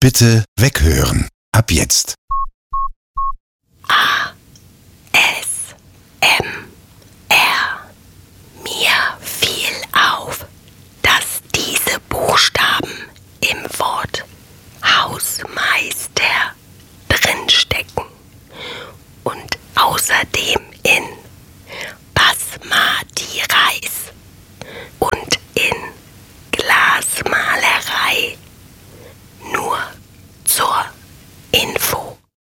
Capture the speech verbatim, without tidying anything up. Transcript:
Bitte weghören. Ab jetzt. A S M R. Mir fiel auf, dass diese Buchstaben im Wort Hausmeister drinstecken. Und außerdem